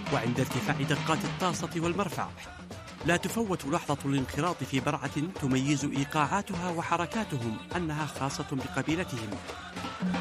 وعند ارتفاع دقات الطاسة والمرفع. لا تفوت لحظة الانخراط في برعة تميز إيقاعاتها وحركاتهم أنها خاصة بقبيلتهم.